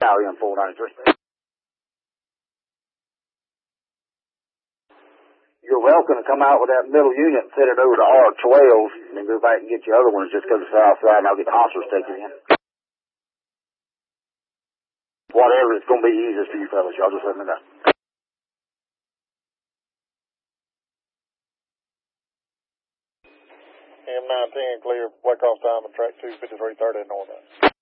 Stallion 493. You're welcome to come out with that middle unit and set it over to R12 and then go back and get your other ones. Just go to the south side and I'll get the hospital taken in. Whatever, it's going to be easiest for you fellas. Y'all just let me know. M19 clear, White Cross Diamond, track 25330 northbound.